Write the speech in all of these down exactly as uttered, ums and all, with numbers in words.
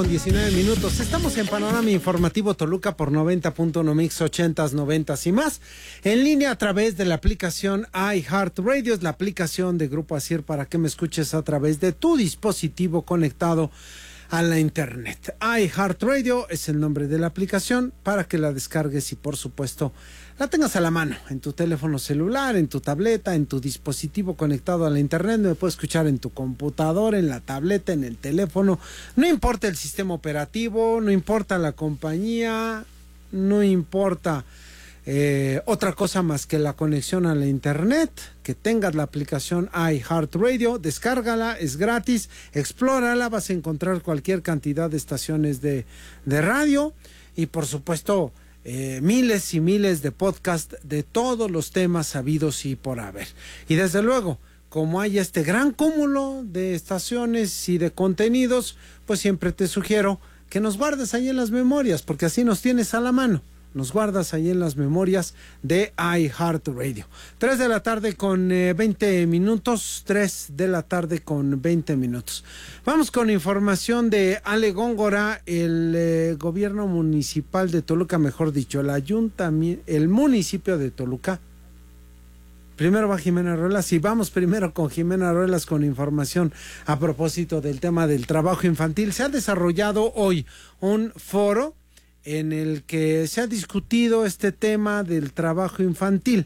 Con diecinueve minutos, estamos en Panorama Informativo Toluca por noventa punto uno Mix, ochentas, noventas y más, en línea a través de la aplicación iHeartRadio, es la aplicación de Grupo Asir para que me escuches a través de tu dispositivo conectado a la internet. iHeartRadio es el nombre de la aplicación para que la descargues y por supuesto la tengas a la mano, en tu teléfono celular, en tu tableta, en tu dispositivo conectado a la internet. Me puedes escuchar en tu computadora, en la tableta, en el teléfono, no importa el sistema operativo, no importa la compañía, no importa eh, otra cosa más que la conexión a la internet, que tengas la aplicación iHeartRadio, descárgala, es gratis, explórala, vas a encontrar cualquier cantidad de estaciones de, de radio y por supuesto Eh, miles y miles de podcasts de todos los temas habidos y por haber. Y desde luego, como hay este gran cúmulo de estaciones y de contenidos, pues siempre te sugiero que nos guardes ahí en las memorias, porque así nos tienes a la mano. Nos guardas ahí en las memorias de iHeartRadio. tres de la tarde con eh, veinte minutos, tres de la tarde con veinte minutos. Vamos con información de Ale Góngora. El eh, gobierno municipal de Toluca, mejor dicho, el ayuntamiento, el municipio de Toluca. Primero va Jimena Ruelas y vamos primero con Jimena Ruelas con información a propósito del tema del trabajo infantil. Se ha desarrollado hoy un foro en el que se ha discutido este tema del trabajo infantil.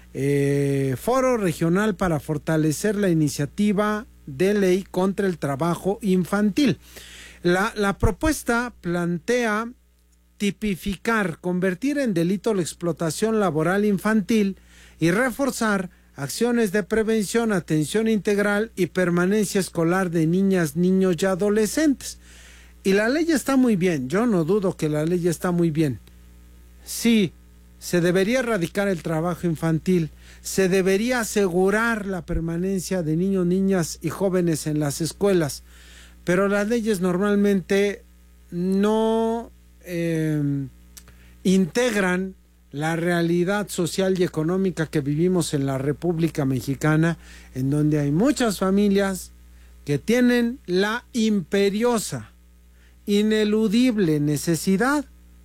Eh, Foro Regional para fortalecer la iniciativa de ley contra el trabajo infantil. La, la propuesta plantea tipificar, convertir en delito la explotación laboral infantil y reforzar acciones de prevención, atención integral y permanencia escolar de niñas, niños y adolescentes. Y la ley está muy bien, yo no dudo que la ley está muy bien. Sí, se debería erradicar el trabajo infantil, se debería asegurar la permanencia de niños, niñas y jóvenes en las escuelas, pero las leyes normalmente no eh, integran la realidad social y económica que vivimos en la República Mexicana, en donde hay muchas familias que tienen la imperiosa, ineludible necesidad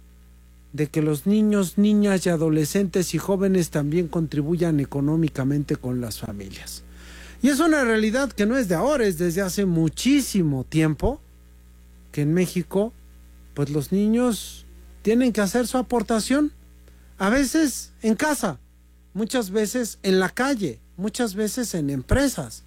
de que los niños, niñas y adolescentes y jóvenes también contribuyan económicamente con las familias. Y es una realidad que no es de ahora, es desde hace muchísimo tiempo que en México, pues los niños tienen que hacer su aportación, a veces en casa, muchas veces en la calle, muchas veces en empresas.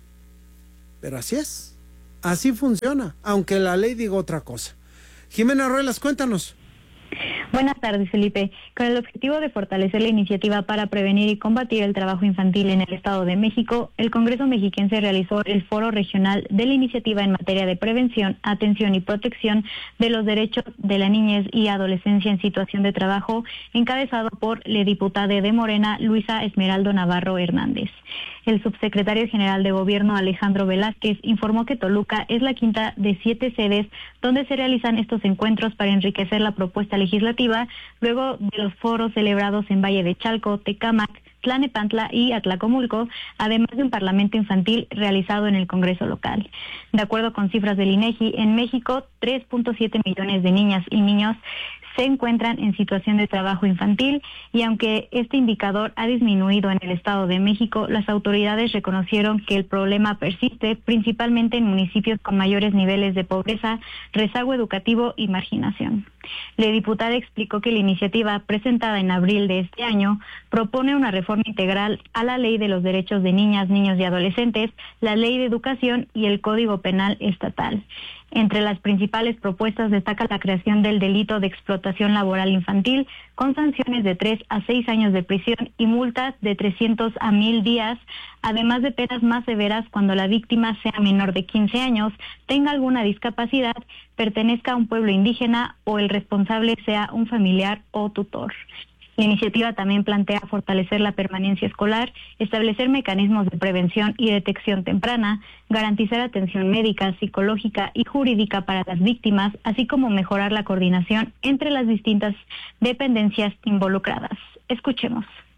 Pero así es, así funciona, aunque la ley diga otra cosa. Jimena Ruelas, cuéntanos. Buenas tardes, Felipe. Con el objetivo de fortalecer la iniciativa para prevenir y combatir el trabajo infantil en el Estado de México, el Congreso Mexiquense realizó el Foro Regional de la Iniciativa en materia de prevención, atención y protección de los derechos de la niñez y adolescencia en situación de trabajo, encabezado por la diputada de Morena, Luisa Esmeraldo Navarro Hernández. El subsecretario general de Gobierno, Alejandro Velázquez, informó que Toluca es la quinta de siete sedes donde se realizan estos encuentros para enriquecer la propuesta legislativa, luego de los foros celebrados en Valle de Chalco, Tecámac, Tlanepantla y Atlacomulco, además de un parlamento infantil realizado en el Congreso local. De acuerdo con cifras del INEGI, en México, tres punto siete millones de niñas y niños se encuentran en situación de trabajo infantil y aunque este indicador ha disminuido en el Estado de México, las autoridades reconocieron que el problema persiste principalmente en municipios con mayores niveles de pobreza, rezago educativo y marginación. La diputada explicó que la iniciativa presentada en abril de este año propone una reforma integral a la Ley de los Derechos de Niñas, Niños y Adolescentes, la Ley de Educación y el Código Penal Estatal. Entre las principales propuestas destaca la creación del delito de explotación laboral infantil con sanciones de tres a seis años de prisión y multas de trescientos a mil días, además de penas más severas cuando la víctima sea menor de quince años, tenga alguna discapacidad, pertenezca a un pueblo indígena o el responsable sea un familiar o tutor. La iniciativa también plantea fortalecer la permanencia escolar, establecer mecanismos de prevención y detección temprana, garantizar atención médica, psicológica y jurídica para las víctimas, así como mejorar la coordinación entre las distintas dependencias involucradas. Escuchemos.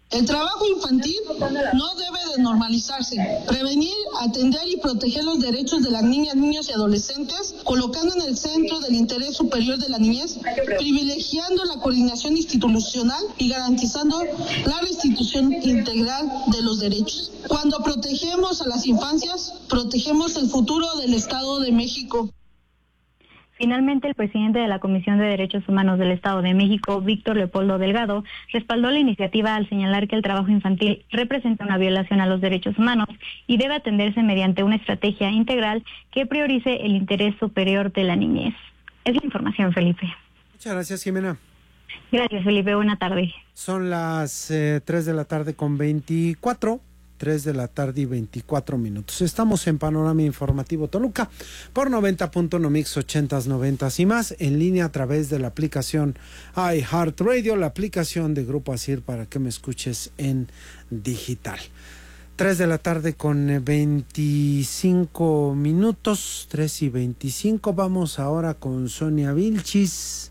El trabajo infantil no debe de normalizarse. Prevenir, atender y proteger los derechos de las niñas, niños y adolescentes, colocando en el centro del interés superior de la niñez, privilegiando la coordinación institucional y garantizando la restitución integral de los derechos. Cuando protegemos a las infancias, protegemos el futuro del Estado de México. Finalmente, el presidente de la Comisión de Derechos Humanos del Estado de México, Víctor Leopoldo Delgado, respaldó la iniciativa al señalar que el trabajo infantil representa una violación a los derechos humanos y debe atenderse mediante una estrategia integral que priorice el interés superior de la niñez. Es la información, Felipe. Muchas gracias, Jimena. Gracias, Felipe. Buena tarde. Son las eh, tres de la tarde con veinticuatro. tres de la tarde y veinticuatro minutos. Estamos en Panorama Informativo Toluca por noventa punto uno Mix ochentas, noventas y más, en línea a través de la aplicación iHeartRadio, la aplicación de Grupo Asir para que me escuches en digital. tres de la tarde con veinticinco minutos, tres y veinticinco. Vamos ahora con Sonia Vilchis,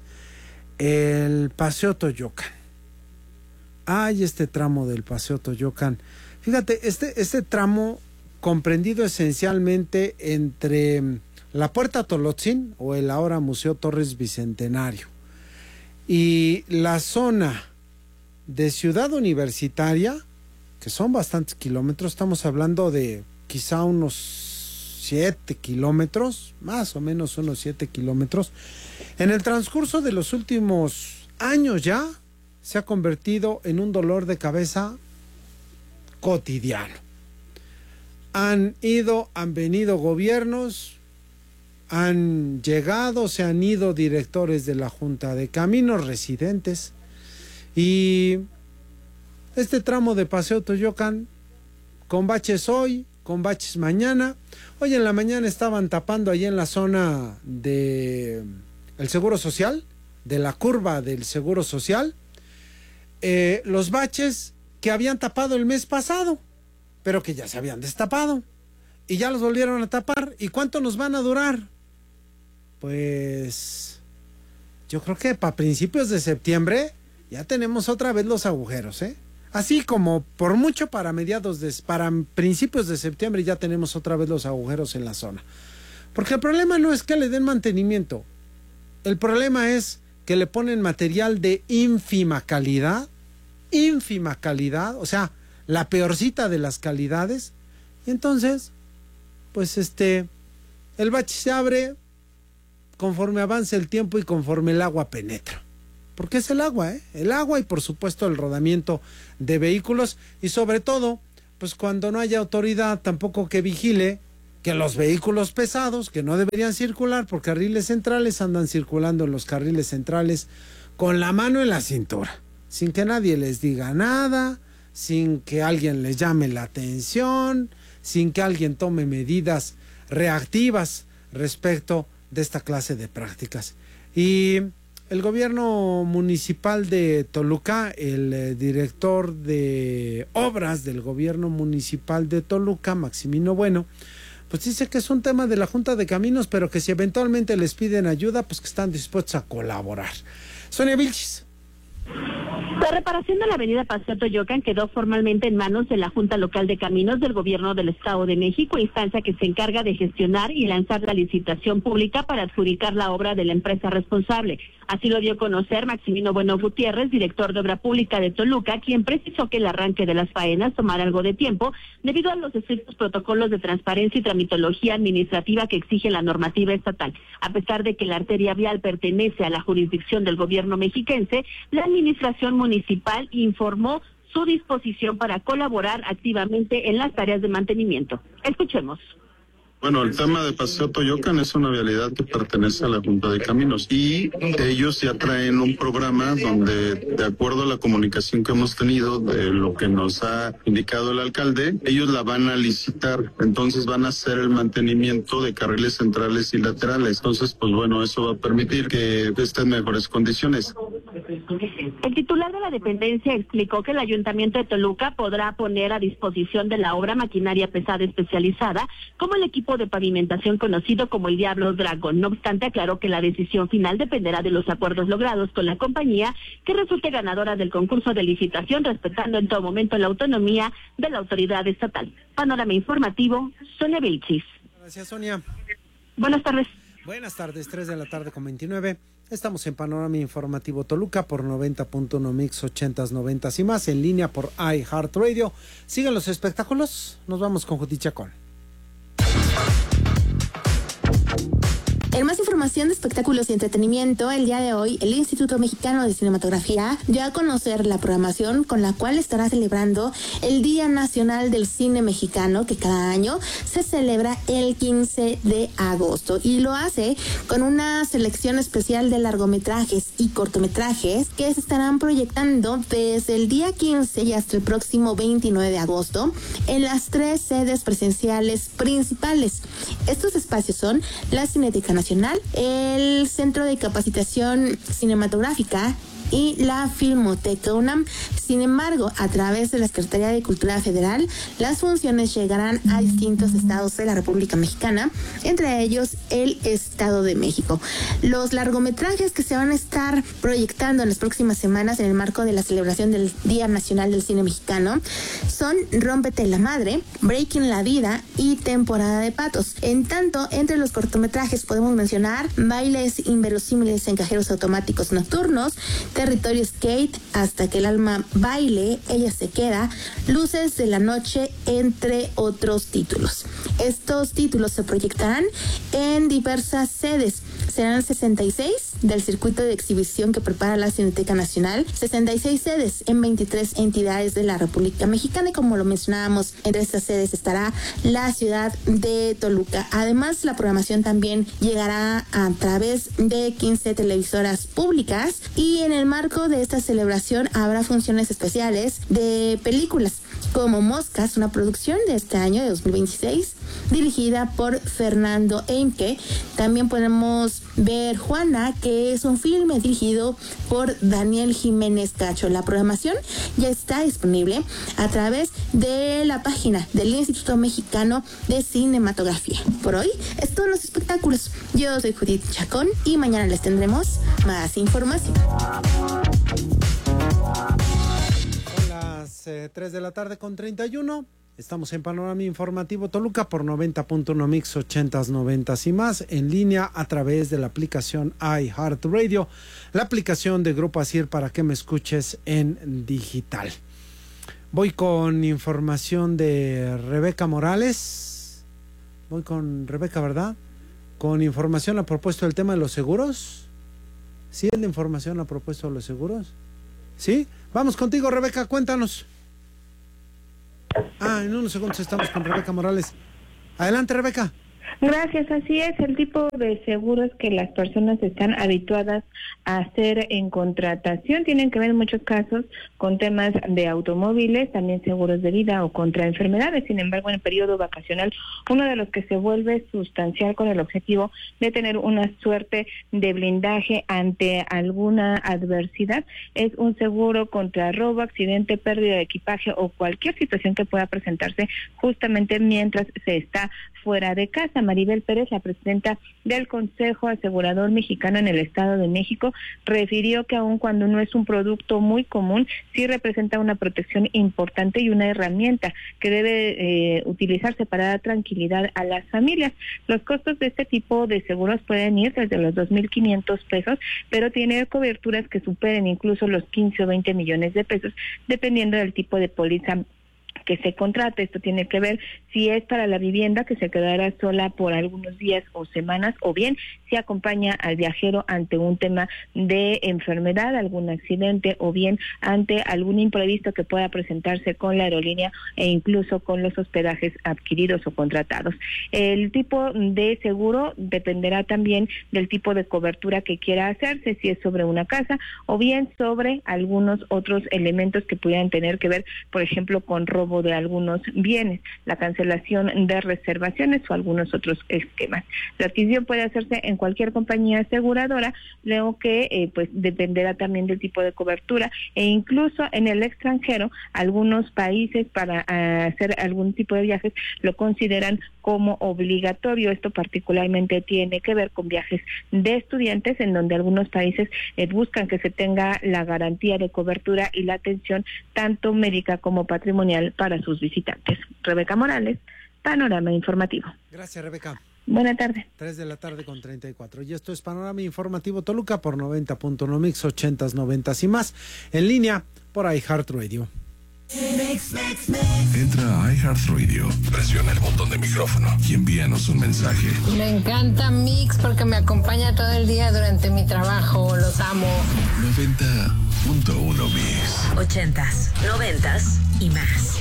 el Paseo Toyocan. Hay este tramo del Paseo Toyocan. Fíjate, este, este tramo comprendido esencialmente entre la Puerta Tolotzin o el ahora Museo Torres Bicentenario y la zona de Ciudad Universitaria, que son bastantes kilómetros, estamos hablando de quizá unos siete kilómetros, más o menos unos siete kilómetros. En el transcurso de los últimos años ya se ha convertido en un dolor de cabeza cotidiano. Han ido, han venido gobiernos, han llegado, se han ido directores de la Junta de Caminos, residentes, y este tramo de Paseo Toyocan, con baches hoy, con baches mañana. Hoy en la mañana estaban tapando allí en la zona de el Seguro Social, de la curva del Seguro Social, eh, los baches que habían tapado el mes pasado, pero que ya se habían destapado y ya los volvieron a tapar. ¿Y cuánto nos van a durar? Pues yo creo que para principios de septiembre ya tenemos otra vez los agujeros, ¿eh? Así como por mucho para mediados de, para principios de septiembre ya tenemos otra vez los agujeros en la zona. Porque el problema no es que le den mantenimiento, el problema es que le ponen material de ínfima calidad, ínfima calidad, o sea, la peorcita de las calidades, y entonces, pues este, el bache se abre conforme avance el tiempo y conforme el agua penetra. Porque es el agua, ¿eh? El agua y por supuesto el rodamiento de vehículos y sobre todo, pues cuando no haya autoridad tampoco que vigile que los vehículos pesados que no deberían circular por carriles centrales andan circulando en los carriles centrales con la mano en la cintura, sin que nadie les diga nada, sin que alguien les llame la atención, sin que alguien tome medidas reactivas respecto de esta clase de prácticas. Y el gobierno municipal de Toluca, el eh, director de obras del gobierno municipal de Toluca, Maximino Bueno, pues dice que es un tema de la Junta de Caminos, pero que si eventualmente les piden ayuda, pues que están dispuestos a colaborar. Sonia Vilchis. La reparación de la avenida Paseo Toyocan quedó formalmente en manos de la Junta Local de Caminos del Gobierno del Estado de México, instancia que se encarga de gestionar y lanzar la licitación pública para adjudicar la obra de la empresa responsable. Así lo dio a conocer Maximino Bueno Gutiérrez, director de Obra Pública de Toluca, quien precisó que el arranque de las faenas tomará algo de tiempo debido a los estrictos protocolos de transparencia y tramitología administrativa que exige la normativa estatal. A pesar de que la arteria vial pertenece a la jurisdicción del gobierno mexiquense, la administración municipal informó su disposición para colaborar activamente en las tareas de mantenimiento. Escuchemos. Bueno, el tema de Paseo Toyocan es una vialidad que pertenece a la Junta de Caminos y ellos ya traen un programa donde, de acuerdo a la comunicación que hemos tenido, de lo que nos ha indicado el alcalde, ellos la van a licitar, entonces van a hacer el mantenimiento de carriles centrales y laterales. Entonces, pues bueno, eso va a permitir que esté en mejores condiciones. El titular de la dependencia explicó que el Ayuntamiento de Toluca podrá poner a disposición de la obra maquinaria pesada especializada, como el equipo de pavimentación conocido como el Diablo Dragon. No obstante, aclaró que la decisión final dependerá de los acuerdos logrados con la compañía que resulte ganadora del concurso de licitación, respetando en todo momento la autonomía de la autoridad estatal. Panorama informativo, Sonia Vilchis. Gracias, Sonia. Buenas tardes. Buenas tardes, tres de la tarde con veintinueve. Estamos en Panorama Informativo Toluca por noventa punto uno Mix ochentas, noventas y más, en línea por iHeartRadio. Sigan los espectáculos, nos vamos con Juti Chacón. En más información de espectáculos y entretenimiento, el día de hoy el Instituto Mexicano de Cinematografía dio a conocer la programación con la cual estará celebrando el Día Nacional del Cine Mexicano, que cada año se celebra el quince de agosto, y lo hace con una selección especial de largometrajes y cortometrajes que se estarán proyectando desde el día quince y hasta el próximo veintinueve de agosto en las tres sedes presenciales principales. Estos espacios son la Cineteca Nacional, el Centro de Capacitación Cinematográfica y la Filmoteca UNAM. Sin embargo, a través de la Secretaría de Cultura Federal, las funciones llegarán a distintos estados de la República Mexicana, entre ellos el Estado de México. Los largometrajes que se van a estar proyectando en las próximas semanas en el marco de la celebración del Día Nacional del Cine Mexicano son Rómpete la Madre, Breaking la Vida y Temporada de Patos. En tanto, entre los cortometrajes podemos mencionar Bailes Inverosímiles en Cajeros Automáticos Nocturnos, Territorio Skate, Hasta que el alma baile, Ella se queda, Luces de la noche, entre otros títulos. Estos títulos se proyectarán en diversas sedes. Serán sesenta y seis del circuito de exhibición que prepara la Cineteca Nacional, sesenta y seis sedes en veintitrés entidades de la República Mexicana, y como lo mencionábamos, entre estas sedes estará la ciudad de Toluca. Además, la programación también llegará a través de quince televisoras públicas, y en el marco de esta celebración habrá funciones especiales de películas como Moscas, una producción de este año de dos mil veintiséis dirigida por Fernando Eimke. También podemos ver Juana, que es un filme dirigido por Daniel Jiménez Cacho. La programación ya está disponible a través de la página del Instituto Mexicano de Cinematografía. Por hoy es todos los espectáculos. Yo soy Judith Chacón y mañana les tendremos más información. Son las eh, tres de la tarde con treinta y uno. Estamos en Panorama Informativo Toluca por noventa punto uno Mix ochentas, noventas y más, en línea a través de la aplicación iHeartRadio, la aplicación de Grupo Asir para que me escuches en digital. Voy con información de Rebeca Morales. Voy con Rebeca, ¿verdad? Con información a propósito del tema de los seguros. ¿Sí es la información a propósito de los seguros? ¿Sí? Vamos contigo, Rebeca, cuéntanos. Ah, en unos segundos estamos con Rebeca Morales. Adelante, Rebeca. Gracias, así es, el tipo de seguros que las personas están habituadas a hacer en contratación tienen que ver en muchos casos con temas de automóviles, también seguros de vida o contra enfermedades. Sin embargo, en el periodo vacacional, uno de los que se vuelve sustancial con el objetivo de tener una suerte de blindaje ante alguna adversidad es un seguro contra robo, accidente, pérdida de equipaje o cualquier situación que pueda presentarse justamente mientras se está fuera de casa. Maribel Pérez, la presidenta del Consejo Asegurador Mexicano en el Estado de México, refirió que aun cuando no es un producto muy común, sí representa una protección importante y una herramienta que debe eh, utilizarse para dar tranquilidad a las familias. Los costos de este tipo de seguros pueden ir desde los dos mil quinientos pesos, pero tiene coberturas que superen incluso los quince o veinte millones de pesos, dependiendo del tipo de póliza que se contrate. Esto tiene que ver si es para la vivienda, que se quedará sola por algunos días o semanas, o bien si acompaña al viajero ante un tema de enfermedad, algún accidente, o bien ante algún imprevisto que pueda presentarse con la aerolínea e incluso con los hospedajes adquiridos o contratados. El tipo de seguro dependerá también del tipo de cobertura que quiera hacerse, si es sobre una casa o bien sobre algunos otros elementos que pudieran tener que ver, por ejemplo, con robo pago de algunos bienes, la cancelación de reservaciones o algunos otros esquemas. La adquisición puede hacerse en cualquier compañía aseguradora, luego que eh, pues dependerá también del tipo de cobertura, e incluso en el extranjero algunos países para uh, hacer algún tipo de viajes lo consideran como obligatorio. Esto particularmente tiene que ver con viajes de estudiantes, en donde algunos países eh, buscan que se tenga la garantía de cobertura y la atención tanto médica como patrimonial para sus visitantes. Rebeca Morales, Panorama Informativo. Gracias, Rebeca. Buena tarde. tres de la tarde con treinta y cuatro. Y esto es Panorama Informativo Toluca por noventa punto uno Mix, ochentas, noventas y más. En línea por iHeartRadio. Entra a iHeartRadio, presiona el botón de micrófono y envíanos un mensaje. Me encanta Mix porque me acompaña todo el día durante mi trabajo. Los amo. noventa punto uno Mix. Ochentas, noventas y más.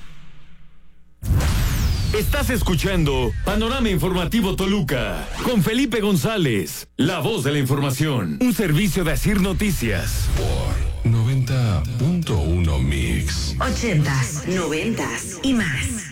Estás escuchando Panorama Informativo Toluca con Felipe González, la voz de la información. Un servicio de Asir Noticias. Por noventa punto uno Mix. Ochentas, noventas y más.